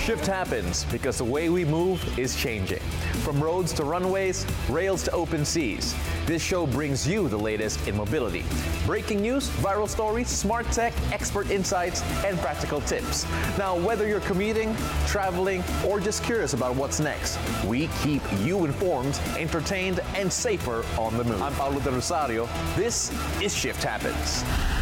Shift happens because the way we move is changing. From roads to runways, rails to open seas, this show brings you the latest in mobility. Breaking news, viral stories, smart tech, expert insights, and practical tips. Now, whether you're commuting, traveling, or just curious about what's next, we keep you informed, entertained, and safer on the move. I'm Paulo De Rosario. This is Shift Happens.